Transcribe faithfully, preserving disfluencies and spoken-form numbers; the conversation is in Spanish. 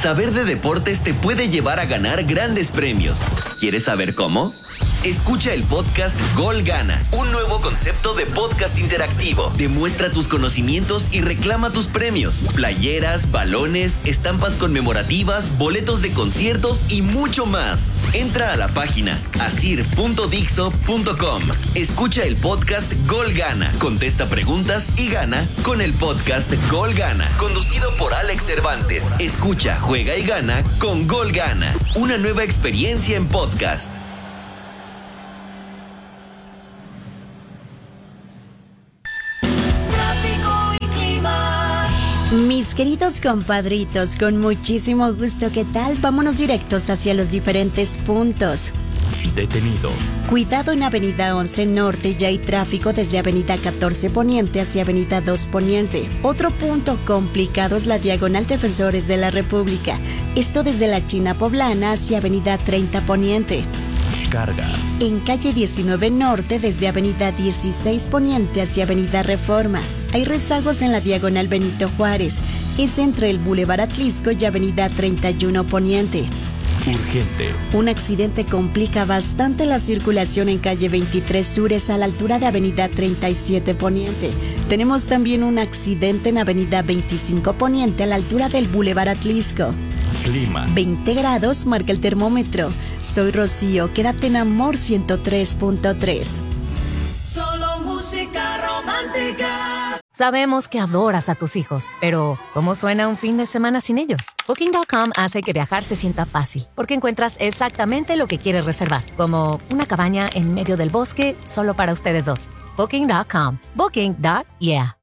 Saber de deportes te puede llevar a ganar grandes premios. ¿Quieres saber cómo? Escucha el podcast Gol Gana, un nuevo concepto de podcast interactivo. Demuestra tus conocimientos y reclama tus premios. Playeras, balones, estampas conmemorativas, boletos de conciertos y mucho más. Entra a la página asir punto dixo punto com. Escucha el podcast Gol Gana, contesta preguntas y gana con el podcast Gol Gana, conducido por Alex Cervantes. Escucha, juega y gana con Gol Gana, una nueva experiencia en podcast. Mis queridos compadritos, con muchísimo gusto, ¿qué tal? Vámonos directos hacia los diferentes puntos. Detenido. Cuidado en Avenida once Norte, ya hay tráfico desde Avenida catorce Poniente hacia Avenida dos Poniente. Otro punto complicado es la Diagonal Defensores de la República. Esto desde la China Poblana hacia Avenida treinta Poniente. Carga. En calle diecinueve Norte, desde Avenida dieciséis Poniente hacia Avenida Reforma. Hay rezagos en la Diagonal Benito Juárez. Es entre el Boulevard Atlisco y Avenida treinta y uno Poniente. Urgente. Un accidente complica bastante la circulación en calle veintitrés Sures a la altura de Avenida treinta y siete Poniente. Tenemos también un accidente en Avenida veinticinco Poniente a la altura del Boulevard Atlisco. Clima. veinte grados marca el termómetro. Soy Rocío, quédate en Amor ciento tres punto tres. Solo música romántica. Sabemos que adoras a tus hijos, pero ¿cómo suena un fin de semana sin ellos? Booking punto com hace que viajar se sienta fácil, porque encuentras exactamente lo que quieres reservar, como una cabaña en medio del bosque solo para ustedes dos. Booking punto com. Booking. Yeah.